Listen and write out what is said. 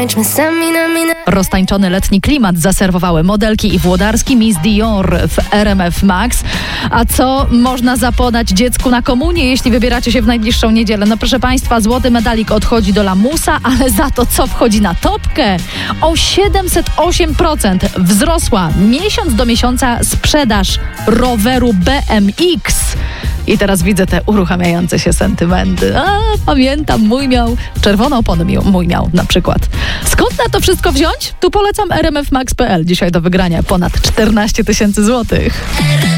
Roztańczony letni klimat zaserwowały modelki i Włodarski Miss Dior w RMF Max. A co można zapodać dziecku na komunię, jeśli wybieracie się w najbliższą niedzielę? No proszę Państwa, złoty medalik odchodzi do lamusa, ale za to co wchodzi na topkę? O 708% wzrosła miesiąc do miesiąca sprzedaż roweru BMX. I teraz widzę te uruchamiające się sentymenty. Pamiętam, mój miał czerwoną opony, mój miał na przykład. Skąd na to wszystko wziąć? Tu polecam rmfmax.pl. Dzisiaj do wygrania ponad 14 000 złotych.